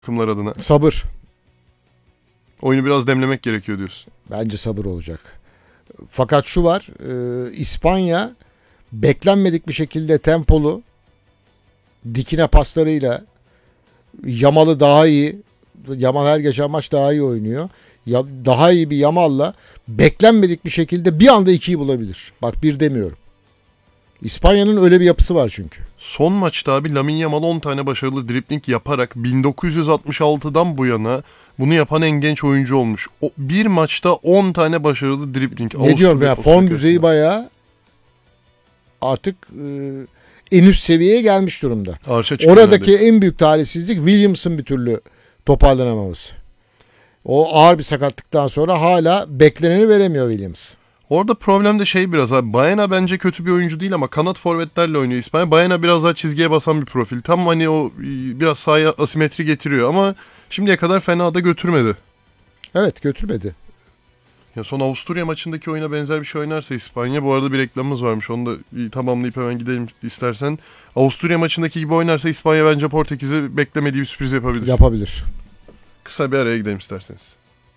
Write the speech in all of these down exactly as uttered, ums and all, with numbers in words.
takımlar adına. Sabır. Oyunu biraz demlemek gerekiyor diyorsun. Bence sabır olacak. Fakat şu var. E, İspanya beklenmedik bir şekilde tempolu, dikine paslarıyla, Yamal'ı daha iyi. Yamal her geçen maç daha iyi oynuyor. Ya, daha iyi bir Yamal'la beklenmedik bir şekilde bir anda ikiyi bulabilir. Bak bir demiyorum. İspanya'nın öyle bir yapısı var çünkü. Son maçta abi Lamine Yamal on tane başarılı dribling yaparak bin dokuz yüz altmış altıdan bu yana bunu yapan en genç oyuncu olmuş. O, bir maçta on tane başarılı dribling. Ne Avusturya diyorum ya, form düzeyi bayağı artık e, en üst seviyeye gelmiş durumda. Oradaki neredeyse en büyük talihsizlik Williams'ın bir türlü toparlanamaması. O ağır bir sakatlıktan sonra hala bekleneni veremiyor Williams. Orada problem de şey biraz abi. Baena bence kötü bir oyuncu değil ama kanat forvetlerle oynuyor İspanya. Baena biraz daha çizgiye basan bir profil. Tam hani o biraz sahaya asimetri getiriyor ama şimdiye kadar fena da götürmedi. Evet, götürmedi. Ya son Avusturya maçındaki oyuna benzer bir şey oynarsa İspanya. Bu arada bir reklamımız varmış. Onu da tamamlayıp hemen gidelim istersen. Avusturya maçındaki gibi oynarsa İspanya bence Portekiz'e beklemediği bir sürpriz yapabilir. Yapabilir. Kısa bir araya gidelim isterseniz.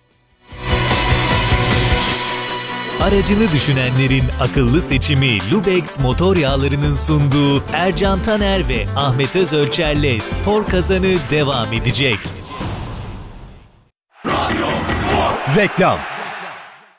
Aracını düşünenlerin akıllı seçimi Lubex motor yağlarının sunduğu Ercan Taner ve Ahmet Özölçer'le Spor Kazanı devam edecek. Reklam.